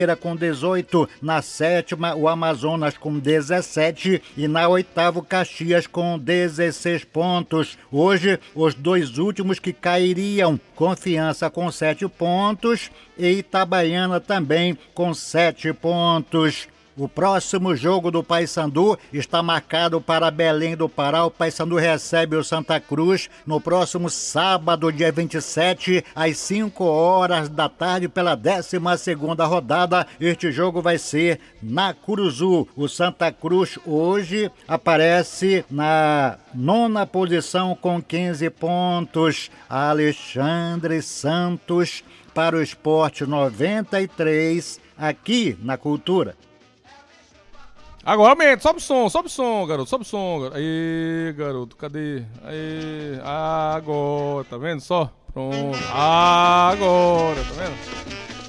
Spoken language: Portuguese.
com 18, na sétima o Amazonas com 17 e na oitava o Caxias com 16 pontos. Hoje, os dois últimos que cairiam, Confiança com 7 pontos e Itabaiana também com 7 pontos. O próximo jogo do Paysandu está marcado para Belém do Pará. O Paysandu recebe o Santa Cruz no próximo sábado, dia 27, às 5 horas da tarde, pela 12ª rodada. Este jogo vai ser na Curuzu. O Santa Cruz hoje aparece na 9ª posição com 15 pontos. Alexandre Santos para o Esporte 93, aqui na Cultura. Agora aumenta, sobe o som, garoto, sobe o som, garoto. Aí, garoto, cadê? Aí, agora, tá vendo só? Pronto, agora, tá vendo?